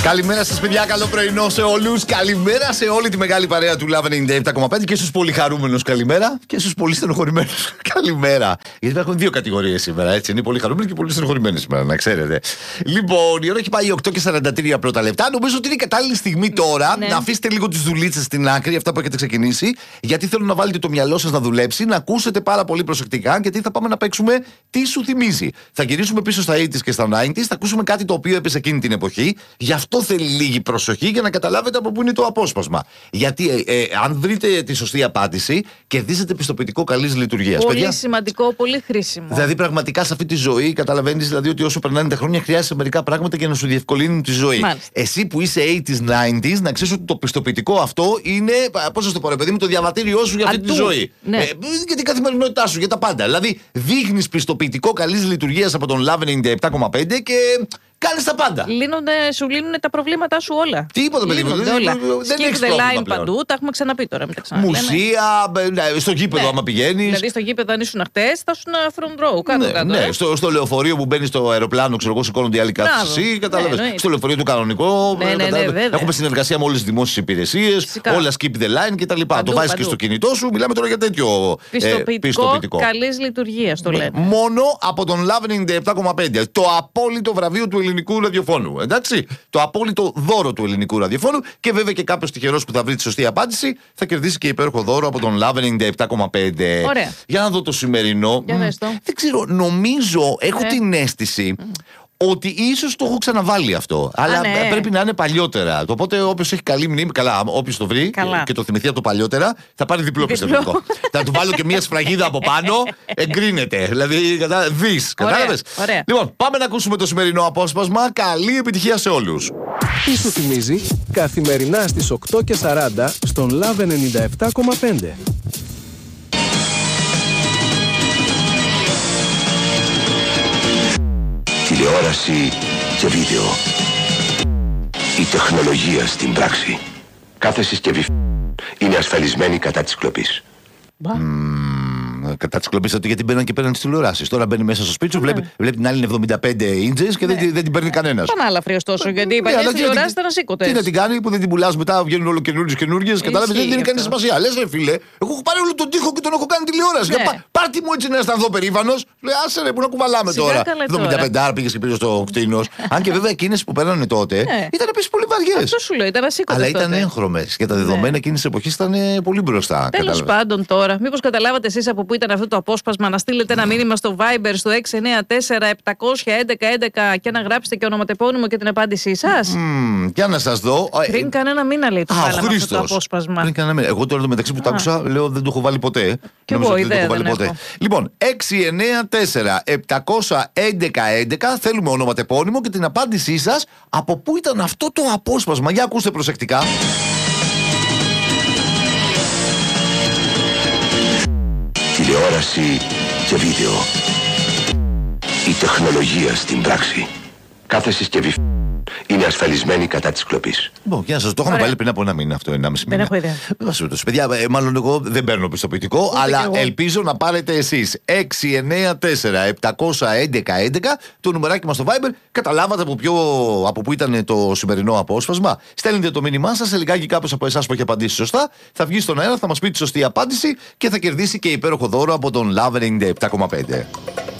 Καλημέρα σας, παιδιά. Καλό πρωινό σε όλους. Καλημέρα σε όλη τη μεγάλη παρέα του Love 97,5 και στους πολύ χαρούμενους. Καλημέρα. Και στους πολύ στενοχωρημένους. Καλημέρα. Γιατί υπάρχουν δύο κατηγορίες σήμερα, έτσι. Είναι πολύ χαρούμενοι και πολύ στενοχωρημένοι σήμερα, να ξέρετε. Λοιπόν, η ώρα έχει πάει 8:43 πρώτα λεπτά. Νομίζω ότι είναι η κατάλληλη στιγμή τώρα να αφήσετε λίγο τις δουλίτσες στην άκρη, αυτά που έχετε ξεκινήσει. Γιατί θέλω να βάλετε το μυαλό σας να δουλέψει, να ακούσετε πάρα πολύ προσεκτικά. Γιατί θα πάμε να παίξουμε τι σου θυμίζει. Θα γυρίσουμε πίσω στα 80s και στα 90s. Θα ακούσουμε κάτι το οποίο έπεσε εκείνη την εποχή. Γι' αυτό θέλει λίγη προσοχή για να καταλάβετε από πού είναι το απόσπασμα. Γιατί αν βρείτε τη σωστή απάντηση, κερδίζετε πιστοποιητικό καλής λειτουργίας. Πολύ παιδιά, σημαντικό, πολύ χρήσιμο. Δηλαδή, πραγματικά σε αυτή τη ζωή καταλαβαίνεις δηλαδή, ότι όσο περνάνε τα χρόνια, χρειάζεσαι μερικά πράγματα για να σου διευκολύνουν τη ζωή. Μάλιστα. Εσύ που είσαι 80s, 90s, να ξέρεις ότι το πιστοποιητικό αυτό είναι, πώς σας το πω, ρε παιδί μου, το διαβατήριό σου για αυτή τη ζωή. Ναι. Για την καθημερινότητά σου, για τα πάντα. Δηλαδή, δείχνεις πιστοποιητικό καλής λειτουργίας από τον Love 97,5 και κάνεις τα πάντα. Σου λύνουν τα προβλήματά σου όλα. Τίποτα, παιδί μου. Δεν έχεις the πρόβλημα line πλέον. παντού, τα έχουμε ξαναπεί τώρα. Μην τα ξαναλέμε. Μουσεία, στο γήπεδο, άμα πηγαίνεις. Δηλαδή, στο γήπεδο, αν ήσουν χτες, θα ήσουν front row. Κάτω. Ναι, στο λεωφορείο που μπαίνει στο αεροπλάνο, ξέρω εγώ, σηκώνονται οι άλλοι κάτω εσύ. Κατάλαβες. Στο λεωφορείο του κανονικό. Έχουμε συνεργασία με όλες τις δημόσιες υπηρεσίες. Όλα skip the line κτλ. Το βάζεις και στο κινητό σου. Μιλάμε τώρα για τέτοιο πιστοποιητικό. Καλής λειτουργίας το λένε. Μόνο από τον Love 97,5. Το απόλυτο βραβείο του ελληνικού ραδιοφώνου. Εντάξει. Το απόλυτο δώρο του ελληνικού ραδιοφώνου. Και βέβαια και κάποιος τυχερός που θα βρει τη σωστή απάντηση θα κερδίσει και υπέροχο δώρο από τον Love 97,5. Ωραία. Για να δω το σημερινό. Δεν ξέρω, νομίζω, έχω την αίσθηση ότι ίσως το έχω ξαναβάλει αυτό. Αλλά πρέπει να είναι παλιότερα. Οπότε όποιος έχει καλή μνήμη, καλά, όποιος το βρει και το θυμηθεί από το παλιότερα, θα πάρει διπλό πιστοποιητικό. Θα του βάλω και μια σφραγίδα από πάνω, εγκρίνεται. Δηλαδή, δεις. Κατάλαβες. Λοιπόν, πάμε να ακούσουμε το σημερινό απόσπασμα. Καλή επιτυχία σε όλους. Τι σου θυμίζει, καθημερινά στις 8:40 στον Love 97,5. Τηλεόραση και βίντεο. Η τεχνολογία στην πράξη. Κάθε συσκευή είναι ασφαλισμένη κατά της κλοπής. Κατά τη κλοπή, γιατί μπαίναν και παίρναν τι τηλεοράσει. Τώρα μπαίνει μέσα στο σπίτι σου, βλέπει την άλλη 75 ίντσες και δεν την παίρνει κανένα. Πανάλαφρη ωστόσο, γιατί οι παλιές τηλεοράσεις ήταν ασήκωτες. Τι να την κάνει που δεν την πουλάς μετά, βγαίνουν όλο καινούριες. Κατάλαβε, δεν δίνει κανένα σημασία. Λες, ρε φίλε, εγώ έχω πάρει όλο τον τοίχο και τον έχω κάνει τηλεόραση. Πάρτι μου έτσι να αισθανθώ περήφανος. Λέει, άσε ρε, που να κουβαλάμε τώρα. 75 πήγε και πήρε στο κτίνος. Αν και βέβαια εκείνες που παίρνανε τότε ήταν επίσης πολύ βαριές. Αυτό σου λέω, ήταν ασήκωτες. Αλλά ήταν έγχρωμες και τα δεδομένα εκείνης της εποχής ήταν πολύ μπροστά. Τέλος πάντων τώρα, μήπως καταλάβατε εσείς από πού ήταν αυτό το απόσπασμα, να στείλετε ένα μήνυμα στο Viber στο 694-700-1111 και να γράψετε και ονοματεπώνυμο και την απάντησή σας. Για να σας δω. Πριν κανένα μήνα λέει το βάλαμε αυτό το απόσπασμα. Πριν κανένα μήνα. Εγώ τώρα το μεταξύ που το άκουσα λέω δεν το έχω βάλει ποτέ. Και εγώ ιδέα δεν έχω. Λοιπόν, 694-700-1111 θέλουμε ονοματεπώνυμο και την απάντησή σας από πού ήταν αυτό το απόσπασμα. Για ακούστε προσεκτικά. Τηλεόραση και βίντεο. Η τεχνολογία στην πράξη. Κάθε συσκευή είναι ασφαλισμένη κατά της κλοπής. Για να σας το είχαμε βάλει πριν από ένα μήνα αυτό, 1,5 μήνα. Δεν έχω ιδέα. Παιδιά, μάλλον εγώ δεν παίρνω πιστοποιητικό, αλλά ελπίζω να πάρετε εσείς. 694-700-1111 το νουμεράκι μας στο Viber. Καταλάβατε από πού ήταν το σημερινό απόσπασμα. Στέλνετε το μήνυμά σας, σε λιγάκι κάποιος από εσάς που έχει απαντήσει σωστά. Θα βγει στον αέρα, θα μας πει τη σωστή απάντηση και θα κερδίσει και υπέροχο δώρο από τον Love 97,5.